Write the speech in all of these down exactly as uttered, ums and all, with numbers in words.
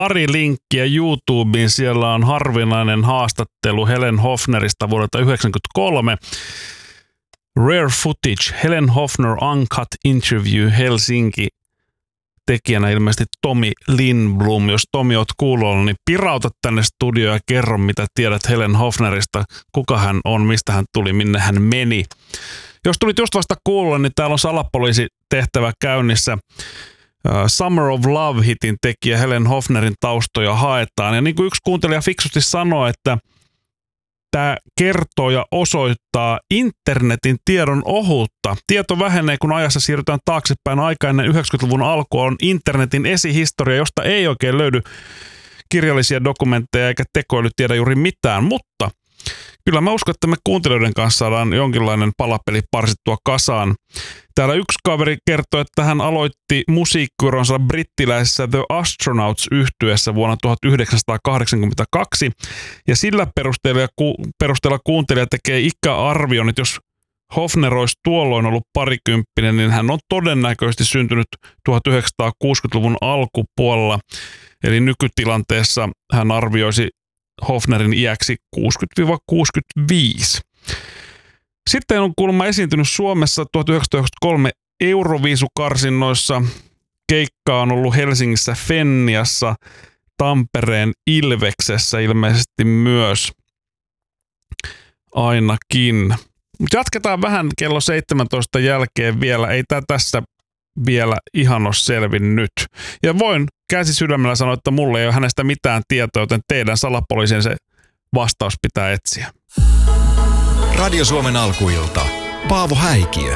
pari linkkiä YouTubeen. Siellä on harvinainen haastattelu Helen Hofnerista vuodelta yhdeksänkymmentäkolme. Rare footage, Helen Hofner Uncut Interview Helsinki. Tekijänä ilmeisesti Tomi Lindblom. Jos Tomi oot kuulolla, niin pirauta tänne studioon ja kerro, mitä tiedät Helen Hofnerista, kuka hän on, mistä hän tuli, minne hän meni. Jos tulit just vasta kuulolla, niin täällä on salapoliisitehtävä käynnissä. Summer of Love-hitin tekijä Helen Hofnerin taustoja haetaan. Ja niin kuin yksi kuuntelija fiksusti sanoi, että tämä kertoo ja osoittaa internetin tiedon ohuutta. Tieto vähenee, kun ajassa siirrytään taaksepäin. Aika ennen yhdeksänkymmentäluvun alkua on internetin esihistoria, josta ei oikein löydy kirjallisia dokumentteja eikä tekoäly tiedä juuri mitään. Mutta kyllä mä uskon, että me kuuntelijoiden kanssa saadaan jonkinlainen palapeli parsittua kasaan. Täällä yksi kaveri kertoi, että hän aloitti musiikkiuronsa brittiläisessä The Astronauts-yhtyeessä vuonna tuhatyhdeksänsataakahdeksankymmentäkaksi. Ja sillä perusteella, ku, perusteella kuuntelija tekee ikäarvion, että jos Hofner olisi tuolloin ollut parikymppinen, niin hän on todennäköisesti syntynyt tuhatyhdeksänsataakuusikymmentäluvun alkupuolella. Eli nykytilanteessa hän arvioisi Hofnerin iäksi kuusikymmentä kuusikymmentäviisi. Sitten on kuulemma esiintynyt Suomessa tuhatyhdeksänsataayhdeksänkymmentäkolme Euroviisukarsinnoissa. Keikka on ollut Helsingissä Fenniassa, Tampereen Ilveksessä ilmeisesti myös ainakin. Jatketaan vähän kello seitsemäntoista jälkeen vielä. Ei tämä tässä vielä ihan ole selvinnyt. Ja voin käsi sydämellä sanoa, että mulle ei ole hänestä mitään tietoa, joten teidän salapoliisin se vastaus pitää etsiä. Radio Suomen alkuilta. Paavo Häikiö.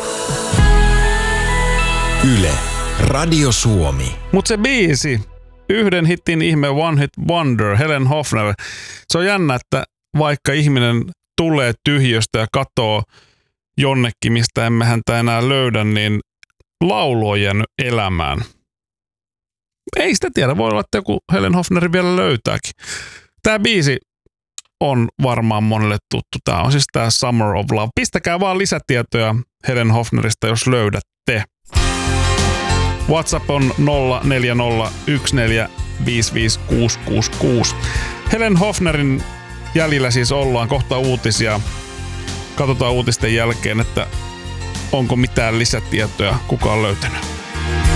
Yle. Radio Suomi. Mut se biisi, yhden hitin ihme One Hit Wonder, Helen Hofner. Se on jännä, että vaikka ihminen tulee tyhjöstä ja katoo jonnekin, mistä emme häntä enää löydä, niin laulu on jäänyt elämään. Ei sitä tiedä, voi olla, että joku Helen Hofneri vielä löytääkin. Tämä biisi on varmaan monelle tuttu. Tämä on siis tämä Summer of Love. Pistäkää vaan lisätietoja Helen Hofnerista, jos löydätte. WhatsApp on nolla neljä nolla yksi neljä viisi viisi kuusi kuusi kuusi. Helen Hofnerin jäljillä siis ollaan, kohta uutisia. Katsotaan uutisten jälkeen, että onko mitään lisätietoja, kuka on löytänyt.